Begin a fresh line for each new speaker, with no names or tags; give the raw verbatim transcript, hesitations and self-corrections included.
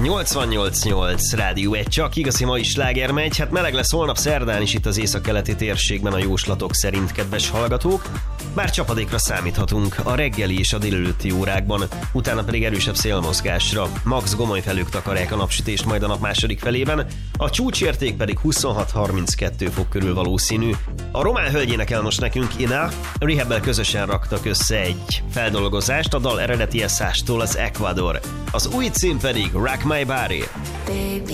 nyolcvannyolc nyolc Rádió egy, csak igazi mai sláger megy. Hát meleg lesz holnap szerdán is itt az északkeleti térségben a jóslatok szerint, kedves hallgatók. Bár csapadékra számíthatunk a reggeli és a délelőtti órákban, utána pedig erősebb szélmozgásra. Max gomoly felők takarják a napsütést majd a nap második felében, a csúcsérték pedig huszonhat harminckettő fok körül valószínű. A román hölgy énekel most nekünk, Ina. Rehabbel közösen raktak össze egy feldolgozást, a dal eredeti eszástól az Ecuador. Az új cím pedig Rock My Body.